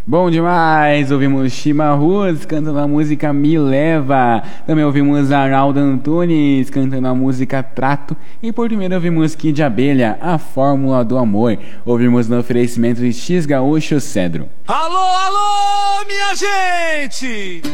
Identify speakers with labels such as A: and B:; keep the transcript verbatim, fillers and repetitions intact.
A: Bom demais! Ouvimos Chimarrus cantando a música Me Leva. Também ouvimos Arnaldo Antunes cantando a música Trato. E por primeiro ouvimos Kid de Abelha, A Fórmula do Amor. Ouvimos no oferecimento de X Gaúcho Cedro.
B: Alô, alô, minha gente!